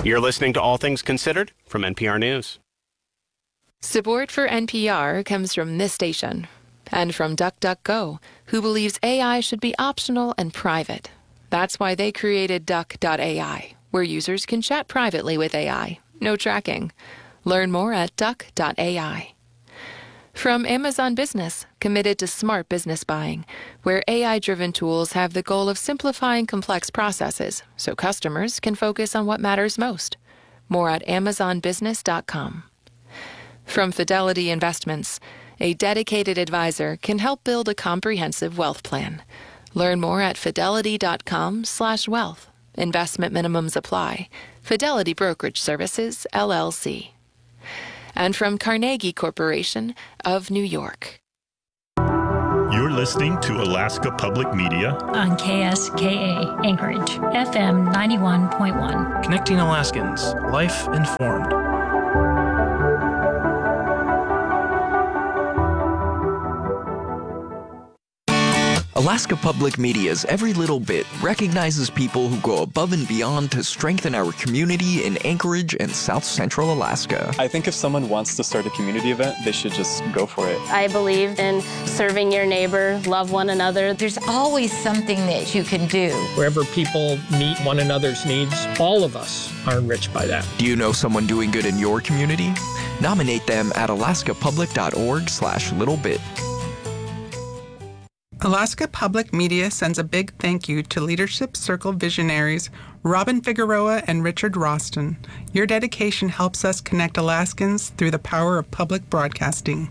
You're listening to All Things Considered from NPR News. Support for NPR comes from this station and from DuckDuckGo, who believes AI should be optional and private. That's why they created Duck.ai, where users can chat privately with AI. No tracking. Learn more at Duck.ai. From Amazon Business, committed to smart business buying, where AI-driven tools have the goal of simplifying complex processes so customers can focus on what matters most. More at amazonbusiness.com. From Fidelity Investments, a dedicated advisor can help build a comprehensive wealth plan. Learn more at fidelity.com/wealth. Investment minimums apply. Fidelity Brokerage Services, LLC. And from Carnegie Corporation of New York. You're listening to Alaska Public Media on KSKA Anchorage, FM 91.1. Connecting Alaskans, life informed. Alaska Public Media's Every Little Bit recognizes people who go above and beyond to strengthen our community in Anchorage and South Central Alaska. I think if someone wants to start a community event, they should just go for it. I believe in serving your neighbor, love one another. There's always something that you can do. Wherever people meet one another's needs, all of us are enriched by that. Do you know someone doing good in your community? Nominate them at alaskapublic.org/littlebit. Alaska Public Media sends a big thank you to Leadership Circle visionaries Robin Figueroa and Richard Roston. Your dedication helps us connect Alaskans through the power of public broadcasting.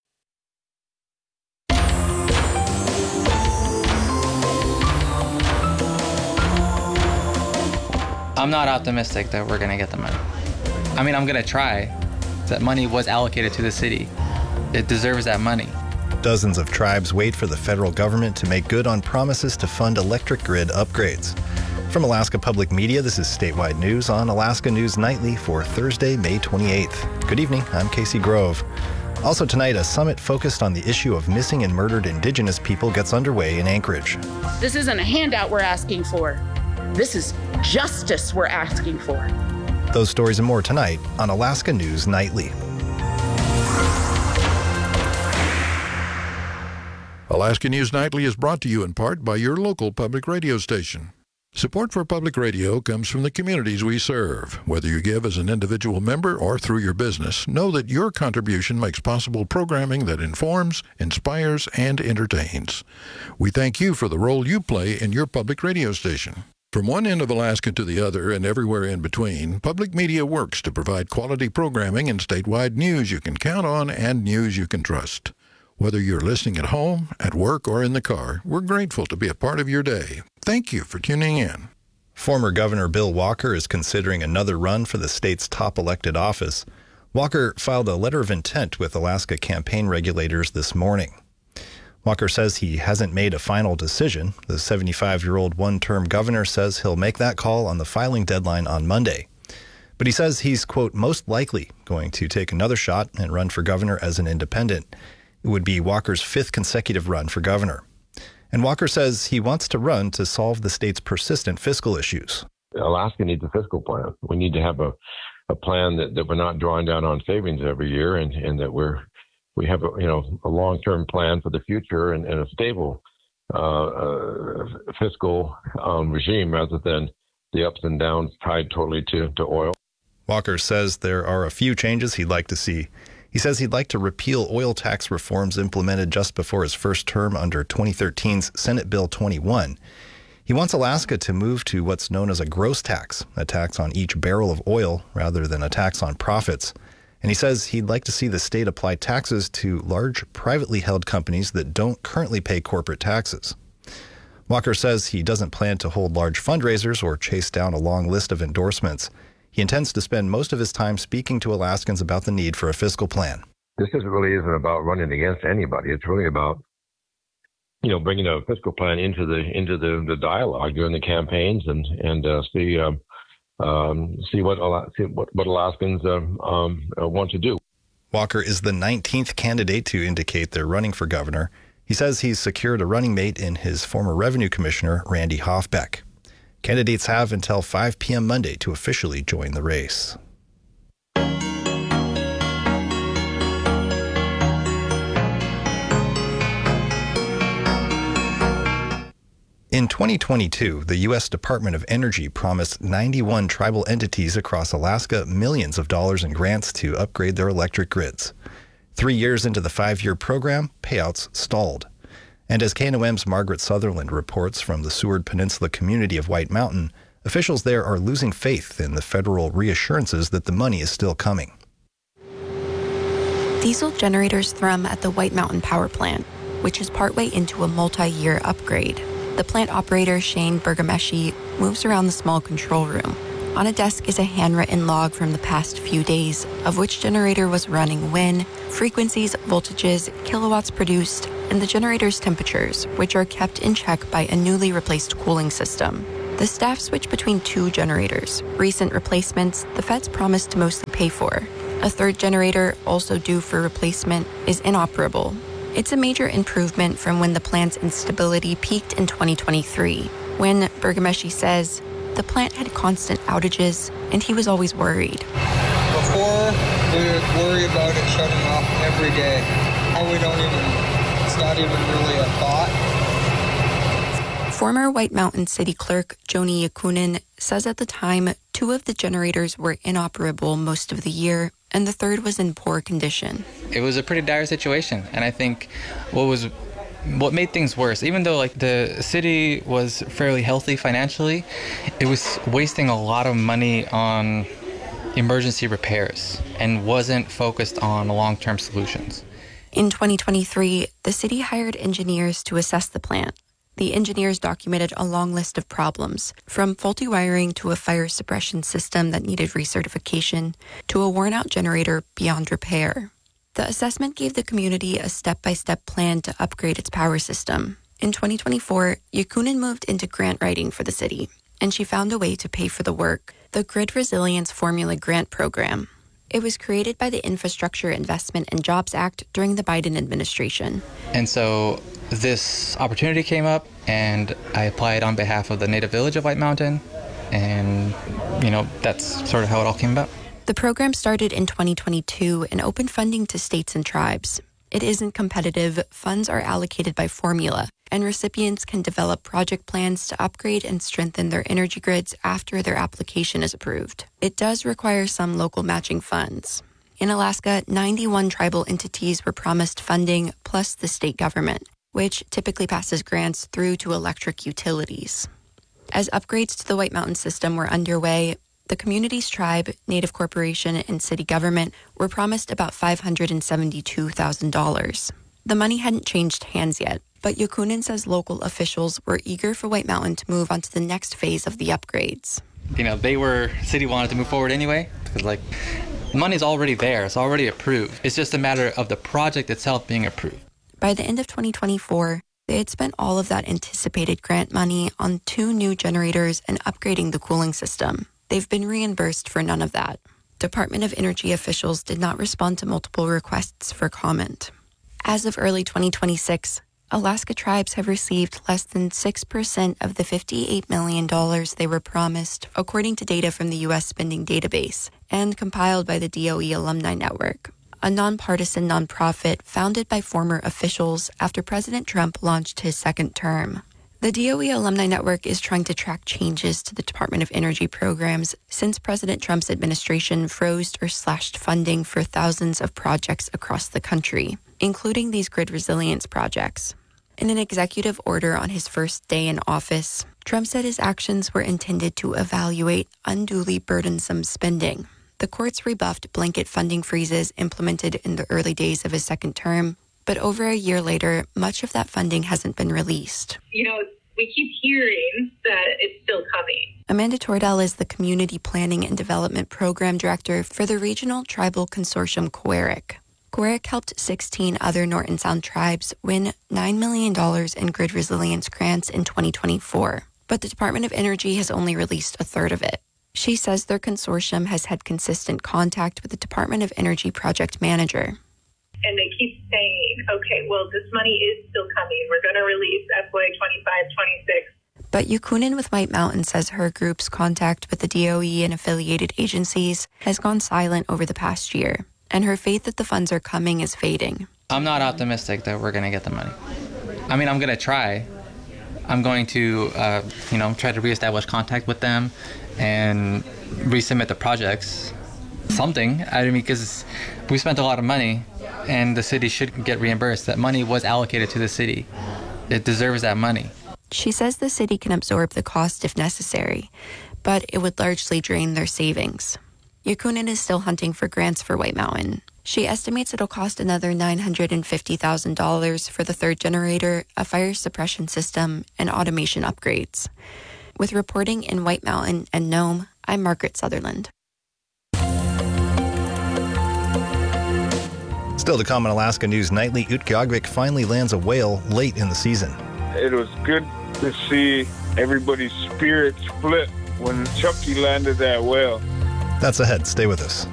I'm not optimistic that we're going to get the money. I mean, I'm going to try. That money was allocated to the city. It deserves that money. Dozens of tribes wait for the federal government to make good on promises to fund electric grid upgrades. From Alaska Public Media, this is statewide news on Alaska News Nightly for Thursday, May 28th. Good evening, I'm Casey Grove. Also tonight, a summit focused on the issue of missing and murdered Indigenous people gets underway in Anchorage. This isn't a handout we're asking for. This is justice we're asking for. Those stories and more tonight on Alaska News Nightly. Alaska News Nightly is brought to you in part by your local public radio station. Support for public radio comes from the communities we serve. Whether you give as an individual member or through your business, know that your contribution makes possible programming that informs, inspires, and entertains. We thank you for the role you play in your public radio station. From one end of Alaska to the other and everywhere in between, public media works to provide quality programming and statewide news you can count on and news you can trust. Whether you're listening at home, at work, or in the car, we're grateful to be a part of your day. Thank you for tuning in. Former Governor Bill Walker is considering another run for the state's top elected office. Walker filed a letter of intent with Alaska campaign regulators this morning. Walker says he hasn't made a final decision. The 75-year-old one-term governor says he'll make that call on the filing deadline on Monday. But he says he's, quote, most likely going to take another shot and run for governor as an independent. It would be Walker's fifth consecutive run for governor. And Walker says he wants to run to solve the state's persistent fiscal issues. Alaska needs a fiscal plan. We need to have a plan that we're not drawing down on savings every year and that we have a long-term plan for the future and a stable fiscal regime rather than the ups and downs tied totally to oil. Walker says there are a few changes he'd like to see. He says he'd like to repeal oil tax reforms implemented just before his first term under 2013's Senate Bill 21. He wants Alaska to move to what's known as a gross tax, a tax on each barrel of oil rather than a tax on profits. And he says he'd like to see the state apply taxes to large privately held companies that don't currently pay corporate taxes. Walker says he doesn't plan to hold large fundraisers or chase down a long list of endorsements. He intends to spend most of his time speaking to Alaskans about the need for a fiscal plan. This really isn't about running against anybody. It's really about, bringing a fiscal plan into the dialogue during the campaigns and see what Alaskans want to do. Walker is the 19th candidate to indicate they're running for governor. He says he's secured a running mate in his former revenue commissioner, Randy Hoffbeck. Candidates have until 5 p.m. Monday to officially join the race. In 2022, the U.S. Department of Energy promised 91 tribal entities across Alaska millions of dollars in grants to upgrade their electric grids. 3 years into the 5-year program, payouts stalled. And as KNOM's Margaret Sutherland reports from the Seward Peninsula community of White Mountain, officials there are losing faith in the federal reassurances that the money is still coming. Diesel generators thrum at the White Mountain Power Plant, which is partway into a multi-year upgrade. The plant operator, Shane Bergameshi, moves around the small control room. On a desk is a handwritten log from the past few days of which generator was running when, frequencies, voltages, kilowatts produced, and the generator's temperatures, which are kept in check by a newly replaced cooling system. The staff switch between 2 generators. Recent replacements the feds promised to mostly pay for. A third generator, also due for replacement, is inoperable. It's a major improvement from when the plant's instability peaked in 2023, when, Bergameshi says, the plant had constant outages and he was always worried. Before, we would worry about it shutting off every day. Now it's not even really a thought. Former White Mountain City Clerk Joni Yakunin says at the time 2 of the generators were inoperable most of the year and the third was in poor condition. It was a pretty dire situation, and I think what made things worse, even though the city was fairly healthy financially, it was wasting a lot of money on emergency repairs and wasn't focused on long-term solutions. In 2023, the city hired engineers to assess the plant. The engineers documented a long list of problems, from faulty wiring to a fire suppression system that needed recertification to a worn-out generator beyond repair. The assessment gave the community a step-by-step plan to upgrade its power system. In 2024, Yakunin moved into grant writing for the city, and she found a way to pay for the work, the Grid Resilience Formula Grant Program. It was created by the Infrastructure Investment and Jobs Act during the Biden administration. And so this opportunity came up, and I applied on behalf of the Native Village of White Mountain, and, that's sort of how it all came about. The program started in 2022 and opened funding to states and tribes. It isn't competitive, funds are allocated by formula, and recipients can develop project plans to upgrade and strengthen their energy grids after their application is approved. It does require some local matching funds. In Alaska, 91 tribal entities were promised funding, plus the state government, which typically passes grants through to electric utilities. As upgrades to the White Mountain system were underway, the community's tribe, Native Corporation, and city government were promised about $572,000. The money hadn't changed hands yet, but Yakunin says local officials were eager for White Mountain to move on to the next phase of the upgrades. City wanted to move forward anyway, because the money's already there, it's already approved. It's just a matter of the project itself being approved. By the end of 2024, they had spent all of that anticipated grant money on 2 new generators and upgrading the cooling system. They've been reimbursed for none of that. Department of Energy officials did not respond to multiple requests for comment. As of early 2026, Alaska tribes have received less than 6% of the $58 million they were promised, according to data from the U.S. Spending Database and compiled by the DOE Alumni Network, a nonpartisan nonprofit founded by former officials after President Trump launched his second term. The DOE Alumni Network is trying to track changes to the Department of Energy programs since President Trump's administration froze or slashed funding for thousands of projects across the country, including these grid resilience projects. In an executive order on his first day in office, Trump said his actions were intended to evaluate unduly burdensome spending. The courts rebuffed blanket funding freezes implemented in the early days of his second term, but over a year later, much of that funding hasn't been released. We keep hearing that it's still coming. Amanda Tordell is the Community Planning and Development Program Director for the Regional Tribal Consortium Coeric. Coeric helped 16 other Norton Sound tribes win $9 million in grid resilience grants in 2024, but the Department of Energy has only released a third of it. She says their consortium has had consistent contact with the Department of Energy project manager. And they keep saying, okay, well, this money is still coming. We're going to release FY 25, 26. But Yukunin with White Mountain says her group's contact with the DOE and affiliated agencies has gone silent over the past year, and her faith that the funds are coming is fading. I'm not optimistic that we're going to get the money. I mean, I'm going to try. I'm going to, try to reestablish contact with them and resubmit the projects. Something. I mean, because we spent a lot of money and the city should get reimbursed. That money was allocated to the city. It deserves that money. She says the city can absorb the cost if necessary, but it would largely drain their savings. Yukunin is still hunting for grants for White Mountain. She estimates it'll cost another $950,000 for the third generator, a fire suppression system, and automation upgrades. With reporting in White Mountain and Nome, I'm Margaret Sutherland. Still to come on Alaska News Nightly, Utqiagvik finally lands a whale late in the season. It was good to see everybody's spirits flip when Chucky landed that whale. That's ahead. Stay with us.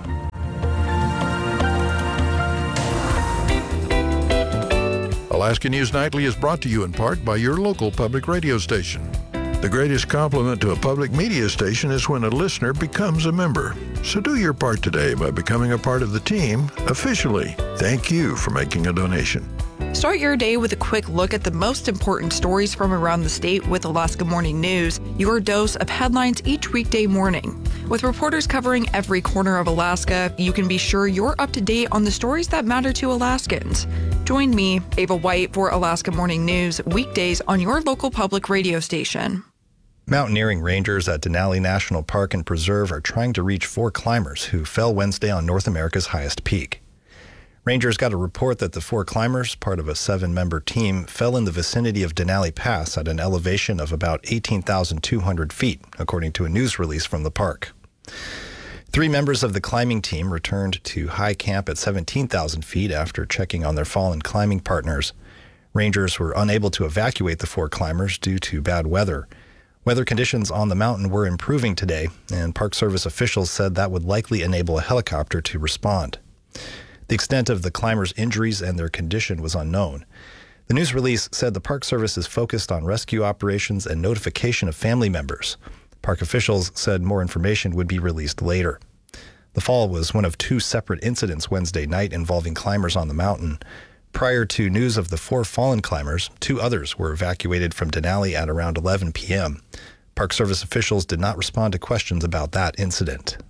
Alaska News Nightly is brought to you in part by your local public radio station. The greatest compliment to a public media station is when a listener becomes a member. So do your part today by becoming a part of the team officially. Thank you for making a donation. Start your day with a quick look at the most important stories from around the state with Alaska Morning News, your dose of headlines each weekday morning. With reporters covering every corner of Alaska, you can be sure you're up to date on the stories that matter to Alaskans. Join me, Ava White, for Alaska Morning News, weekdays on your local public radio station. Mountaineering rangers at Denali National Park and Preserve are trying to reach 4 climbers who fell Wednesday on North America's highest peak. Rangers got a report that the 4 climbers, part of a 7-member team, fell in the vicinity of Denali Pass at an elevation of about 18,200 feet, according to a news release from the park. 3 members of the climbing team returned to high camp at 17,000 feet after checking on their fallen climbing partners. Rangers were unable to evacuate the 4 climbers due to bad weather. Weather conditions on the mountain were improving today, and Park Service officials said that would likely enable a helicopter to respond. The extent of the climbers' injuries and their condition was unknown. The news release said the Park Service is focused on rescue operations and notification of family members. Park officials said more information would be released later. The fall was one of 2 separate incidents Wednesday night involving climbers on the mountain. Prior to news of the 4 fallen climbers, 2 others were evacuated from Denali at around 11 p.m. Park Service officials did not respond to questions about that incident.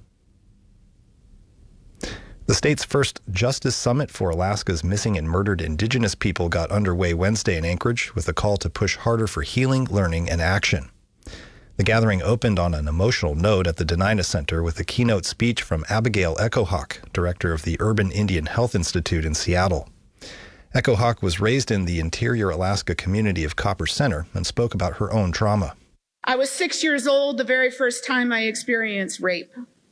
The state's first Justice Summit for Alaska's missing and murdered Indigenous people got underway Wednesday in Anchorage with a call to push harder for healing, learning, and action. The gathering opened on an emotional note at the Denina Center with a keynote speech from Abigail Echohawk, director of the Urban Indian Health Institute in Seattle. Echohawk was raised in the interior Alaska community of Copper Center and spoke about her own trauma. I was 6 years old the very first time I experienced rape.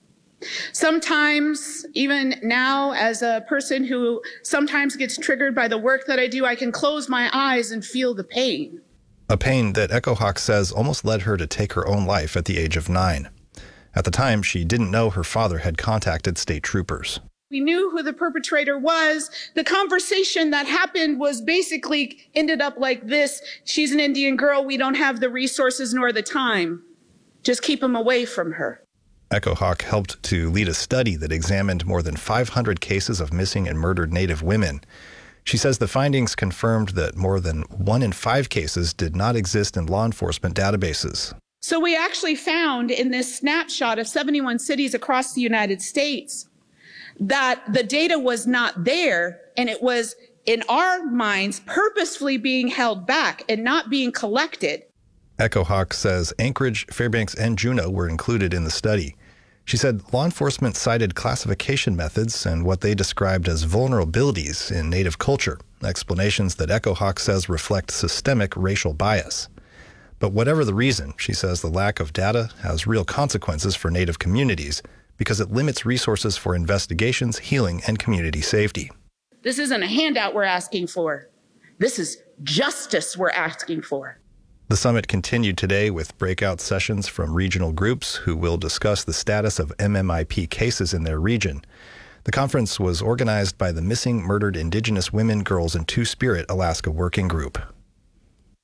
Sometimes, even now, as a person who sometimes gets triggered by the work that I do, I can close my eyes and feel the pain. A pain that Echohawk says almost led her to take her own life at the age of 9. At the time, she didn't know her father had contacted state troopers. We knew who the perpetrator was. The conversation that happened was basically ended up like this. She's an Indian girl. We don't have the resources nor the time. Just keep him away from her. Echohawk helped to lead a study that examined more than 500 cases of missing and murdered Native women. She says the findings confirmed that more than 1 in 5 cases did not exist in law enforcement databases. So we actually found in this snapshot of 71 cities across the United States that the data was not there, and it was, in our minds, purposefully being held back and not being collected. Echohawk says Anchorage, Fairbanks, and Juneau were included in the study. She said law enforcement cited classification methods and what they described as vulnerabilities in Native culture, explanations that Echohawk says reflect systemic racial bias. But whatever the reason, she says the lack of data has real consequences for Native communities because it limits resources for investigations, healing, and community safety. This isn't a handout we're asking for. This is justice we're asking for. The summit continued today with breakout sessions from regional groups who will discuss the status of MMIP cases in their region. The conference was organized by the Missing Murdered Indigenous Women, Girls, and Two-Spirit Alaska Working Group.